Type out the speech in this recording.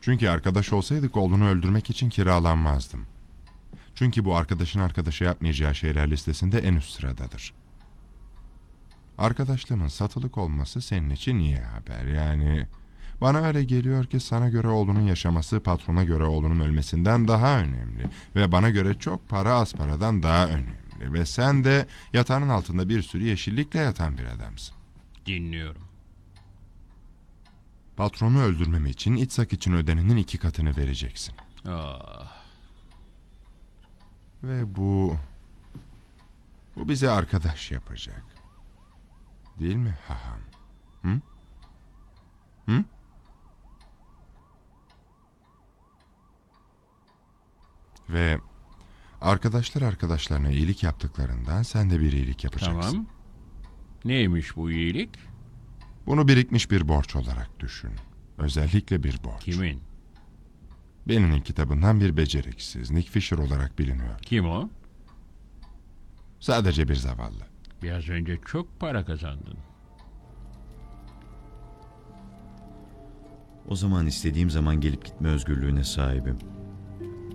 Çünkü arkadaş olsaydık oğlunu öldürmek için kiralanmazdım. Çünkü bu arkadaşın arkadaşa yapmayacağı şeyler listesinde en üst sıradadır. Arkadaşlığımın satılık olması senin için iyi haber. Yani bana öyle geliyor ki sana göre oğlunun yaşaması patrona göre oğlunun ölmesinden daha önemli. Ve bana göre çok para az paradan daha önemli. Ve sen de yatağının altında bir sürü yeşillikle yatan bir adamsın. Dinliyorum. Patronu öldürmem için İtsak için ödenenin 2 katını vereceksin. Ah, Ve bu bizi arkadaş yapacak. Değil mi haham? Hı? Hı? Ve arkadaşlar arkadaşlarına iyilik yaptıklarından sen de bir iyilik yapacaksın. tamam. Neymiş bu iyilik? Bunu birikmiş bir borç olarak düşün. Özellikle bir borç. Kimin? Beninin kitabından bir beceriksiz, Nick Fisher olarak biliniyor. Kim o? Sadece bir zavallı. Biraz önce çok para kazandın. O zaman istediğim zaman gelip gitme özgürlüğüne sahibim.